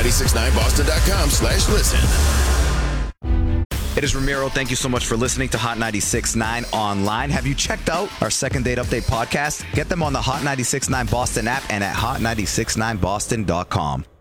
hot969boston.com/listen. It is Ramiro. Thank you so much for listening to Hot 96.9 online. Have you checked out our Second Date Update podcast? Get them on the Hot 96.9 Boston app and at hot969boston.com.